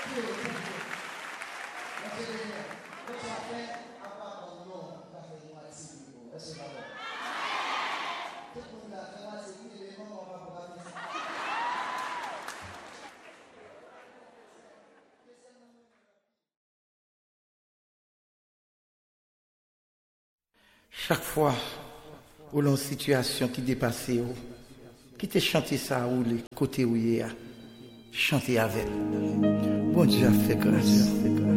Chaque fois où l'on situation qui dépassait, qui te chanté ça ou les côtés où il y a, chanter avec. Bon Dieu a fait grâce.